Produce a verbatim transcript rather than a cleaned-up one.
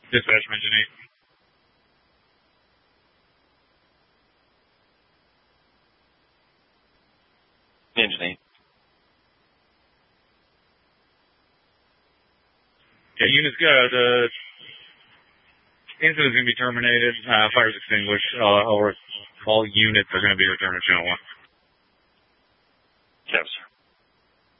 Dispatch Engine eight. Engine eight. Yeah, units good. Uh, incident is going to be terminated. Uh, fire's extinguished. Uh, all, all units are going to be returned to channel one. Yes, sir.